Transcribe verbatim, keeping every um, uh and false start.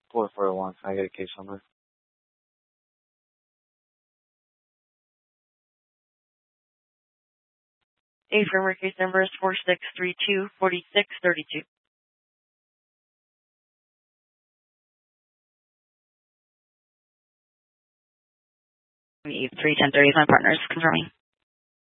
four four one. Can I get a case number? A firmware case number is four six three two, four six three two. three ten thirty is my partner's confirming.